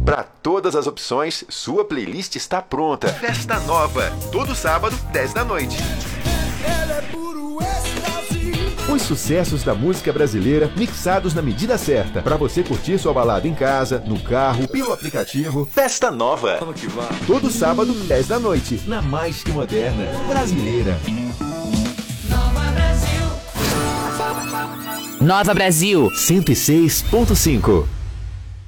Para todas as opções, sua playlist está pronta. Festa Nova, todo sábado, 10 da noite. Os sucessos da música brasileira mixados na medida certa, para você curtir sua balada em casa, no carro, pelo aplicativo. Festa Nova. Todo sábado, 10 da noite, na mais que moderna brasileira. Nova Brasil 106.5.